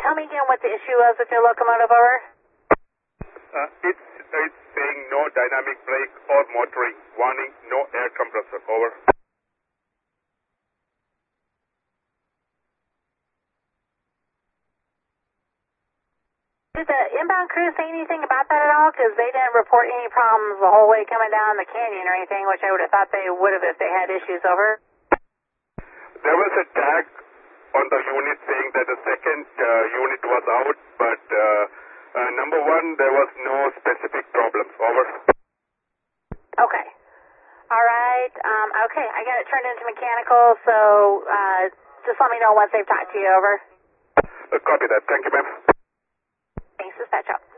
tell me again what the issue was with your locomotive, over? It's saying no dynamic brake or motoring. Warning, no air compressor. Over. Did the inbound crew say anything about that at all? Because they didn't report any problems the whole way coming down the canyon or anything, which I would have thought they would have if they had issues, over. There was a tag on the unit saying that the second unit was out, but number one, there was no specific problems. Over. Okay. All right. Okay, I got it turned into mechanical, so just let me know once they've talked to you, over. Copy that. Thank you, ma'am. Thanks, dispatch out.